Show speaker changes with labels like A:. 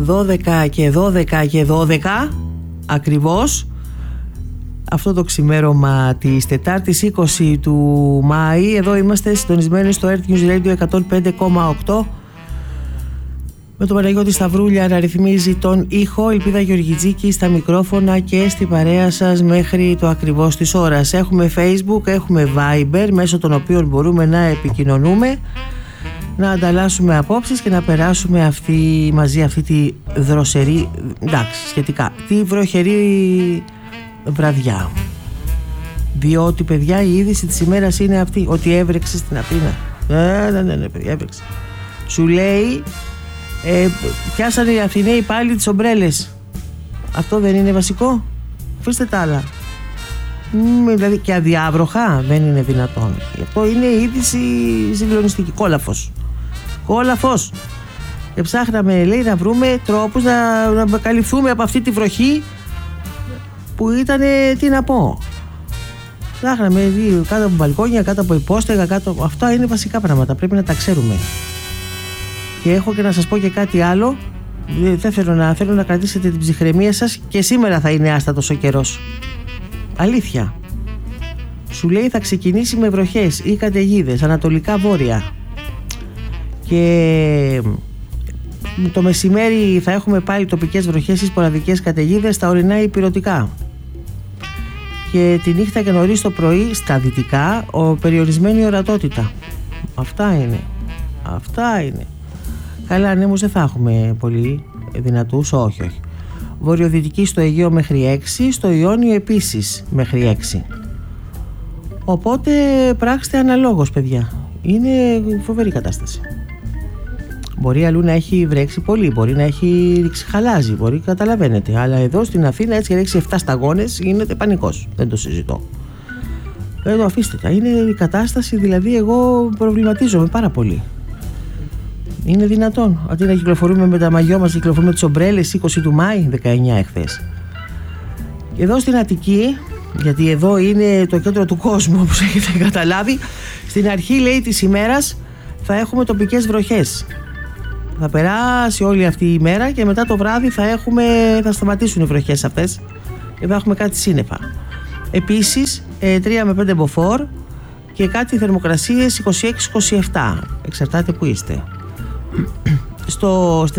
A: 12 και 12 και 12 ακριβώς αυτό το ξημέρωμα της Τετάρτης 20 του Μάη. Εδώ είμαστε συντονισμένοι στο Earth News Radio 105,8 με τον Παναγιώτη Σταυρούλια να ρυθμίζει τον ήχο, Ελπίδα Γεωργιτζίκη στα μικρόφωνα και στην παρέα σας μέχρι το ακριβώς της ώρας. Έχουμε Facebook, έχουμε Viber, μέσω των οποίων μπορούμε να επικοινωνούμε, να ανταλλάσσουμε απόψεις και να περάσουμε μαζί αυτή τη δροσερή, εντάξει σχετικά, τη βροχερή βραδιά. Διότι παιδιά η είδηση της ημέρας είναι αυτή, ότι έβρεξε στην Αθήνα. Ναι παιδιά, έβρεξε. Σου λέει πιάσανε οι Αθηναίοι πάλι τις ομπρέλες. Αυτό δεν είναι βασικό? Αφήστε τα άλλα. Δηλαδή και αδιάβροχα δεν είναι δυνατόν. Αυτό είναι η είδηση συγκλονιστική. Κόλαφος. Και ψάχναμε, λέει, να βρούμε τρόπους να καλυφθούμε από αυτή τη βροχή που ήταν, τι να πω, ψάχναμε κάτω από μπαλκόνια, κάτω από υπόστεγα, αυτά είναι βασικά πράγματα, πρέπει να τα ξέρουμε. Και έχω και να σας πω και κάτι άλλο. Θέλω να κρατήσετε την ψυχραιμία σας. Και σήμερα θα είναι άστατος ο καιρός. Αλήθεια. Σου λέει θα ξεκινήσει με βροχές ή καταιγίδες ανατολικά βόρεια. Και το μεσημέρι θα έχουμε πάλι τοπικές βροχές ή σποραδικές καταιγίδες στα ορεινά υπηρετικά. Και τη νύχτα και νωρίς το πρωί στα δυτικά περιορισμένη ορατότητα. Αυτά είναι. Καλά, ανέμους δεν θα έχουμε πολύ δυνατούς, όχι. Βορειοδυτική στο Αιγαίο μέχρι 6, στο Ιόνιο επίσης μέχρι 6. Οπότε πράξτε αναλόγως, παιδιά. Είναι φοβερή κατάσταση. Μπορεί αλλού να έχει βρέξει πολύ, μπορεί να έχει ρίξει χαλάζι, μπορεί, καταλαβαίνετε. Αλλά εδώ στην Αθήνα έτσι ρίξει 7 σταγόνες, γίνεται πανικός. Δεν το συζητώ. Δεν το αφήστε τα. Είναι η κατάσταση, δηλαδή εγώ προβληματίζομαι πάρα πολύ. Είναι δυνατόν? Αντί να κυκλοφορούμε με τα μαγιό μας, κυκλοφορούμε με τις ομπρέλες 20 του Μάη, 19 εχθές. Και εδώ στην Αττική, γιατί εδώ είναι το κέντρο του κόσμου όπως έχετε καταλάβει, στην αρχή λέει της ημέρας θα έχουμε τοπικές βροχές. Θα περάσει όλη αυτή η ημέρα και μετά το βράδυ θα σταματήσουν οι βροχές αυτές και θα έχουμε κάτι σύννεφα. Επίσης 3 με 5 μποφόρ και κάτι θερμοκρασίες 26-27. Εξαρτάται που είστε.